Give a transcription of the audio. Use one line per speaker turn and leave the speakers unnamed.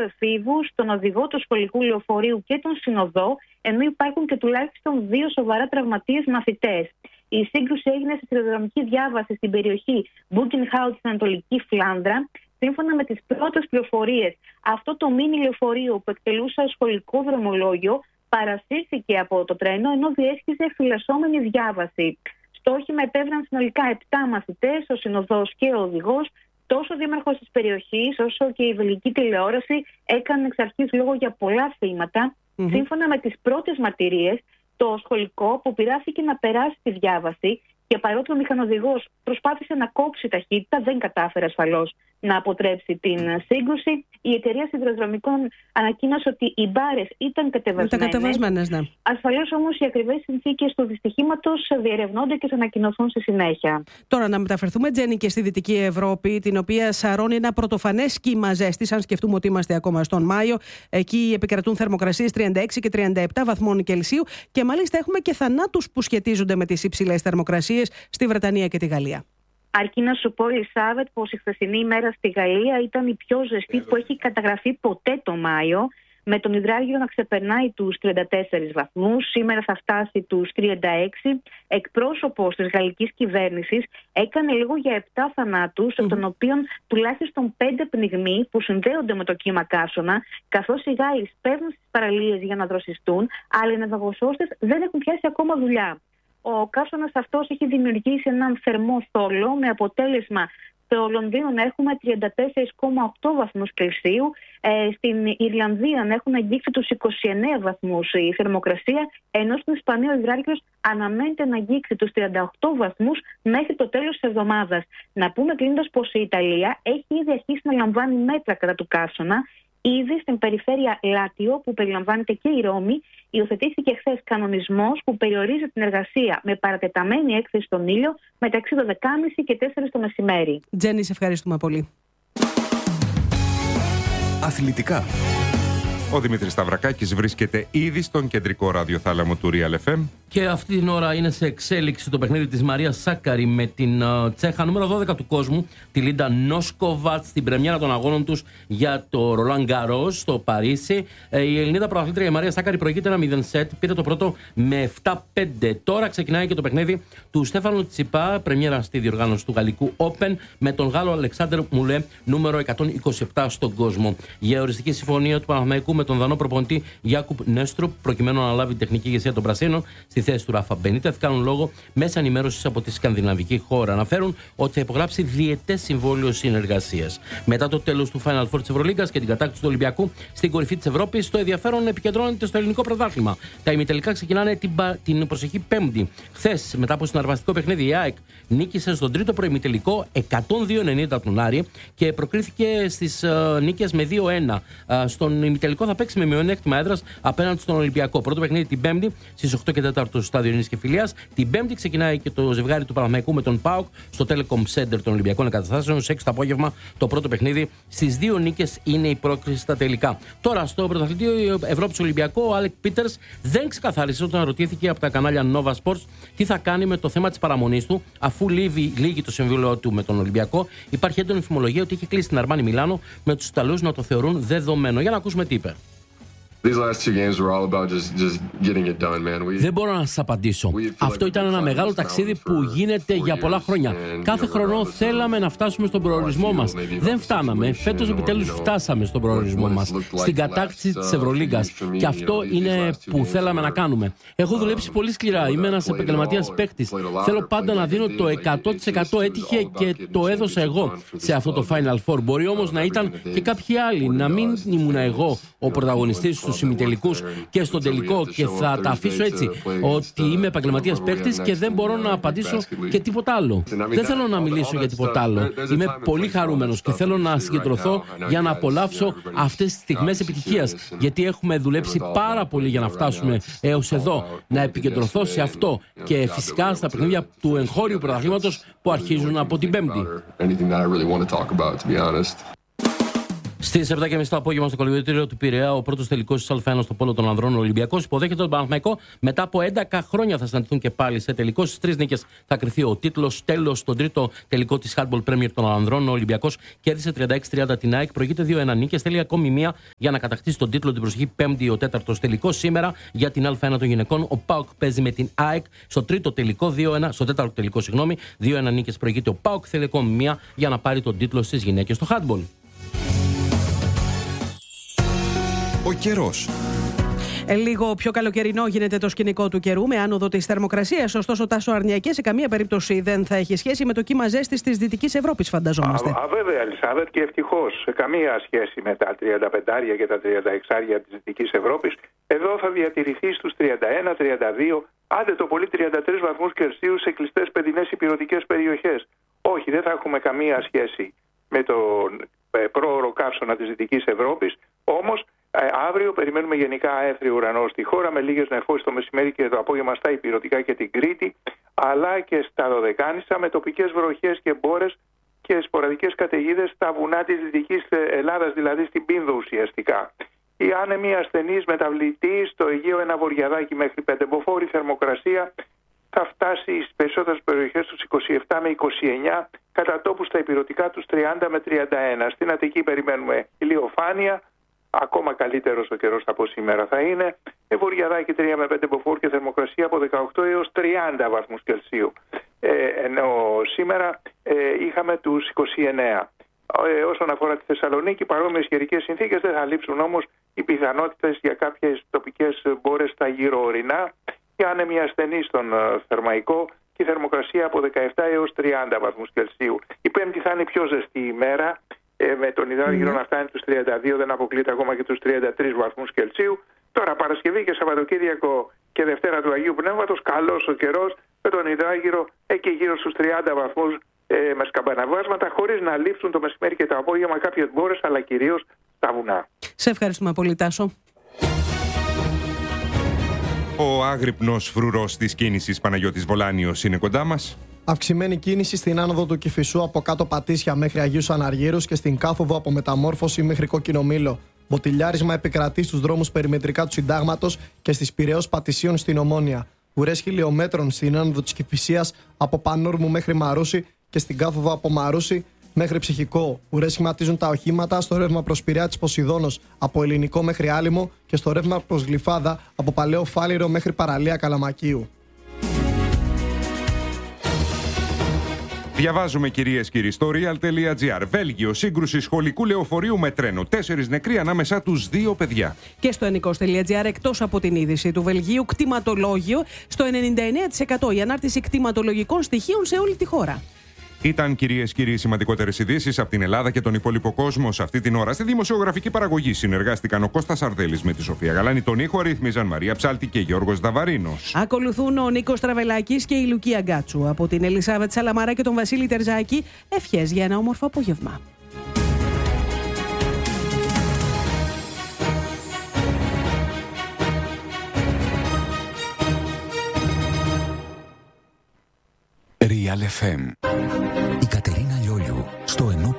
εφήβους, τον οδηγό του σχολικού λεωφορείου και τον συνοδό, ενώ υπάρχουν και τουλάχιστον 2 σοβαρά τραυματίες μαθητές. Η σύγκρουση έγινε σε σιδηροδρομική διάβαση στην περιοχή Μπούγκενχάουζ στην Ανατολική Φλάνδρα. Σύμφωνα με τις πρώτες πληροφορίες, αυτό το μίνι λεωφορείο που εκτελούσε σχολικό δρομολόγιο παρασύρθηκε από το τρένο, ενώ διέσχιζε φυλασσόμενη διάβαση. Στο όχημα επέβραν συνολικά 7 μαθητές, ο συνοδός και ο οδηγός. Τόσο ο δήμαρχος της περιοχής όσο και η βελγική τηλεόραση έκανε εξ αρχής λόγο για πολλά θύματα. Σύμφωνα με τις πρώτες μαρτυρίες, το σχολικό που πειράθηκε να περάσει τη διάβαση και παρότι ο μηχανοδηγός προσπάθησε να κόψει ταχύτητα, δεν κατάφερε ασφαλώς να αποτρέψει την σύγκρουση. Η εταιρεία σιδηροδρομικών ανακοίνωσε ότι οι μπάρες ήταν κατεβασμένες. Ναι. Ασφαλώς όμως οι ακριβές συνθήκες του δυστυχήματος διερευνώνται και θα ανακοινωθούν στη συνέχεια.
Τώρα να μεταφερθούμε, Τζέννη, και στη Δυτική Ευρώπη, την οποία σαρώνει ένα πρωτοφανές κύμα ζέστης, αν σκεφτούμε ότι είμαστε ακόμα στον Μάιο. Εκεί επικρατούν θερμοκρασίες 36 και 37 βαθμών Κελσίου και μάλιστα έχουμε και θανάτους που σχετίζονται με τις υψηλές θερμοκρασίες στη Βρετανία και τη Γαλλία.
Αρκεί να σου πω, Ελισάβετ, πως η χθεσινή ημέρα στη Γαλλία ήταν η πιο ζεστή που έχει καταγραφεί ποτέ το Μάιο, με τον υδράργυρο να ξεπερνάει τους 34 βαθμούς. Σήμερα θα φτάσει τους 36. Εκπρόσωπος της γαλλικής κυβέρνησης έκανε λίγο για 7 θανάτους, από των οποίων τουλάχιστον 5 πνιγμοί που συνδέονται με το κύμα καύσωνα, καθώς οι Γάλλοι σπέβουν στις παραλίες για να δροσιστούν, αλλά οι ναυαγοσώστες δεν έχουν πιάσει ακόμα δουλειά. Ο καύσωνας αυτός έχει δημιουργήσει έναν θερμό θόλο, με αποτέλεσμα στο Λονδίνο να έχουμε 34,8 βαθμούς Κελσίου, στην Ιρλανδία να έχουν αγγίξει τους 29 βαθμούς η θερμοκρασία, ενώ στην Ισπανία ο υδράργυρος αναμένεται να αγγίξει τους 38 βαθμούς μέχρι το τέλος της εβδομάδας. Να πούμε κλείνοντας πως η Ιταλία έχει ήδη αρχίσει να λαμβάνει μέτρα κατά του καύσωνα. Ήδη στην περιφέρεια Λάτιο, που περιλαμβάνεται και η Ρώμη, υιοθετήθηκε χθες κανονισμός που περιορίζει την εργασία με παρατεταμένη έκθεση στον ήλιο μεταξύ 12.30 και 4 το μεσημέρι.
Τζέννη, σε ευχαριστούμε πολύ.
Αθλητικά. Ο Δημήτρης Σταυρακάκης βρίσκεται ήδη στον κεντρικό ραδιοθάλαμο του Real FM.
Και αυτή την ώρα είναι σε εξέλιξη το παιχνίδι της Μαρίας Σάκαρη με την Τσέχα νούμερο 12 του κόσμου, τη Λίντα Νόσκοβατ, στην πρεμιέρα των αγώνων τους για το Ρολάν Γκαρός στο Παρίσι. Η Ελληνίδα πρωταθλήτρια η Μαρία Σάκαρη προηγείται ένα 0 σετ, πήρε το πρώτο με 7-5. Τώρα ξεκινάει και το παιχνίδι του Στέφανου Τσιπά, πρεμιέρα στη διοργάνωση του Γαλλικού Open, με τον Γάλλο Αλεξάνδερ Μουλέ, νούμερο 127 στον κόσμο. Για οριστική συμφωνία του Παναθηναϊκού με τον δανό προπονητή Γιάκουπ Νέστρουπ, προκειμένου να αναλάβει τεχνική ηγεσία των Πρασίνων στη θέση του Ράφα Μπενίτεθ, κάνουν λόγο μέσα ενημέρωση από τη σκανδιναβική χώρα. Αναφέρουν ότι θα υπογράψει διετές συμβόλαιο συνεργασίας. Μετά το τέλος του Final Four της Ευρωλίγκας και την κατάκτηση του Ολυμπιακού στην κορυφή της Ευρώπης, το ενδιαφέρον επικεντρώνεται στο ελληνικό πρωτάθλημα. Τα ημιτελικά ξεκινάνε την προσεχή Πέμπτη. Χθες, μετά από συναρπαστικό παιχνίδι, η ΑΕΚ νίκησε στον τρίτο προημιτελικό 102-90 τον Άρη και προκρίθηκε στις νίκες με 2-1. Στον ημιτελικό θα παίξει με μειονέκτημα έδρας απέναντι στον Ολυμπιακό. Πρώτο παιχνίδι την Πέμπτη στις 8 και 4 στο Στάδιο Ειρήνης και Φιλίας. Την Πέμπτη ξεκινάει και το ζευγάρι του Παναθηναϊκού με τον ΠΑΟΚ στο Telecom Center των Ολυμπιακών Εγκαταστάσεων. Σε 6 το απόγευμα το πρώτο παιχνίδι. Στις 2 νίκες είναι η πρόκριση στα τελικά. Τώρα στο πρωταθλητήριο Ευρώπης Ολυμπιακό, ο Άλεκ Πίτερς δεν ξεκαθάρισε όταν ρωτήθηκε από τα κανάλια Nova Sports τι θα κάνει με το θέμα της παραμονής του, αφού λύγει το συμβόλαιο του με τον Ολυμπιακό. Υπάρχει έντονη φημολογία ότι έχει κλείσει την Αρμάνι Μιλάνο με τους Ιταλούς να το θεωρούν δεδομένο. Για να ακούσουμε τι είπε. Δεν μπορώ να σας απαντήσω. Αυτό ήταν ένα μεγάλο ταξίδι που γίνεται για πολλά χρόνια. Κάθε χρόνο θέλαμε να φτάσουμε στον προορισμό μας. Δεν φτάναμε. Φέτος επιτέλους φτάσαμε στον προορισμό μας, στην κατάκτηση της Ευρωλίγκας. Και αυτό είναι που θέλαμε να κάνουμε. Έχω δουλέψει πολύ σκληρά. Είμαι ένας επαγγελματίας παίκτης. Θέλω πάντα να δίνω το 100%. Έτυχε και το έδωσα εγώ σε αυτό το Final Four. Μπορεί όμως να ήταν και κάποιοι άλλοι. Να μην ήμουν εγώ ο πρωταγωνιστής στους ημιτελικούς και στον τελικό, και θα τα αφήσω έτσι, ότι είμαι επαγγελματίας παίκτης και δεν μπορώ να απαντήσω και τίποτα άλλο. Δεν θέλω να μιλήσω για τίποτα άλλο. Είμαι πολύ χαρούμενος και θέλω να συγκεντρωθώ για να απολαύσω αυτές τις στιγμές επιτυχίας, γιατί έχουμε δουλέψει πάρα πολύ για να φτάσουμε έως εδώ. Να επικεντρωθώ σε αυτό και φυσικά στα παιχνίδια του εγχώριου πρωταθλήματος που αρχίζουν από την Πέμπτη. Στις 7.30 το απόγευμα στο κολυμπητήριο του Πειραιά, ο πρώτος τελικός της Α1 στο πόλο των ανδρών, ο Ολυμπιακός υποδέχεται τον Παναθηναϊκό. Μετά από 11 χρόνια θα συναντηθούν και πάλι σε τελικό. Στις 3 νίκες θα κριθεί ο τίτλος. Τέλος, στον τρίτο τελικό της Handball Premier των ανδρών, ο Ολυμπιακός κέρδισε 36-30 την ΑΕΚ. Προηγείται 2-1 νίκες. Θέλει ακόμη μία για να κατακτήσει τον τίτλο. Την προσεχή Πέμπτη ο τέταρτος τελικός. Σήμερα για την Α1 των γυναικών, ο ΠΑΟΚ παίζει με την ΑΕΚ στο τρίτο τελικό, 2-1, στο τέταρτο τελικό, 2-1 νίκες. Προηγείται ο ΠΑΟΚ. Θέλει ακόμη μία για να πάρει τον τίτλο στις γυναίκες στο Handball.
Ο καιρός.
Λίγο πιο καλοκαιρινό γίνεται το σκηνικό του καιρού με άνοδο της θερμοκρασίας. Ωστόσο, Τάσο Αρνιακέ σε καμία περίπτωση δεν θα έχει σχέση με το κύμα ζέστης της Δυτικής Ευρώπης, φανταζόμαστε.
Βέβαια, Ελισάβετ, και ευτυχώς σε καμία σχέση με τα 35 και τα 36 της Δυτικής Ευρώπης. Εδώ θα διατηρηθεί στους 31, 32, άντε το πολύ 33 βαθμούς Κελσίου σε κλειστές παιδινές ηπειρωτικές περιοχές. Όχι, δεν θα έχουμε καμία σχέση με τον πρόωρο καύσωνα της Δυτικής Ευρώπης. Όμως, αύριο περιμένουμε γενικά αέθριο ουρανό στη χώρα με λίγες νεφώσεις το μεσημέρι και το απόγευμα στα ηπειρωτικά και την Κρήτη, αλλά και στα Δωδεκάνησα με τοπικές βροχές και μπόρες και σποραδικές καταιγίδες στα βουνά της Δυτικής Ελλάδας, δηλαδή στην Πίνδο ουσιαστικά. Οι άνεμοι ασθενείς μεταβλητοί στο Αιγαίο ένα βοριαδάκι μέχρι 5 μποφόρ, θερμοκρασία θα φτάσει στις περισσότερες περιοχές τους 27 με 29, κατά τόπου στα ηπειρωτικά τους 30 με 31. Στην Αττική περιμένουμε ηλιοφάνεια. Ακόμα καλύτερος ο καιρός από σήμερα θα είναι. Βοριαδάκι 3 με 5 μποφόρ και θερμοκρασία από 18 έως 30 βαθμούς Κελσίου. Ενώ σήμερα είχαμε τους 29. Όσον αφορά τη Θεσσαλονίκη, παρόμοιες καιρικές συνθήκες δεν θα λείψουν όμως οι πιθανότητες για κάποιες τοπικές μπόρες στα γύρω ορεινά και άνεμοι ασθενείς στον Θερμαϊκό και η θερμοκρασία από 17 έως 30 βαθμούς Κελσίου. Η Πέμπτη θα είναι η πιο ζεστή ημέρα. Με τον υδράργυρο να φτάνει τους 32, δεν αποκλείται ακόμα και τους 33 βαθμούς Κελσίου. Τώρα Παρασκευή και Σαββατοκύριακο και Δευτέρα του Αγίου Πνεύματος, καλός ο καιρός με τον υδράργυρο και γύρω στους 30 βαθμούς με σκαμπαναβάσματα, χωρίς να λείψουν το μεσημέρι και το απόγευμα κάποιες μπόρες, αλλά κυρίως τα βουνά.
Σε ευχαριστούμε πολύ, Τάσο.
Ο άγρυπνος φρουρός της κίνησης Παναγιώτης Βολάνιος είναι κοντά μας.
Αυξημένη κίνηση στην άνοδο του Κηφισού από κάτω Πατήσια μέχρι Αγίους Αναργύρους και στην Κάθοδο από Μεταμόρφωση μέχρι Κόκκινο Μήλο. Μποτιλιάρισμα επικρατεί στους δρόμους περιμετρικά του Συντάγματος και στις Πειραιώς Πατησίων στην Ομόνια. Ουρές χιλιομέτρων στην άνοδο της Κηφισίας από Πανόρμου μέχρι Μαρούσι και στην Κάθοδο από Μαρούσι μέχρι Ψυχικό. Ουρές σχηματίζουν τα οχήματα στο ρεύμα προς Πειραιά της Ποσειδώνος από Ελληνικό μέχρι Άλυμο και στο ρεύμα προς Γλυφάδα από Παλαιό Φάληρο μέχρι Παραλία Καλαμακίου.
Διαβάζουμε, κυρίες και κύριοι, στο real.gr. Βέλγιο, σύγκρουση σχολικού λεωφορείου με τρένο. 4 νεκροί, ανάμεσά τους 2 παιδιά. Και
στο ενικός.gr, εκτός από την είδηση του Βελγίου, κτηματολόγιο στο 99% η ανάρτηση κτηματολογικών στοιχείων σε όλη τη χώρα.
Ήταν, κυρίες και κύριοι, σημαντικότερες ειδήσεις από την Ελλάδα και τον υπόλοιπο κόσμο σε αυτή την ώρα. Στη δημοσιογραφική παραγωγή συνεργάστηκαν ο Κώστας Αρδέλης με τη Σοφία Γαλάνη, τον ήχο ρύθμιζαν Μαρία Ψάλτη και Γιώργος Δαβαρίνος.
Ακολουθούν ο Νίκος Τραβελάκης και η Λουκία Γκάτσου. Από την Ελισάβετ Σαλαμάρα και τον Βασίλη Τερζάκη, ευχές για ένα όμορφο απόγευμα.
Real FM. Η Κατερίνα Λιόλιου στο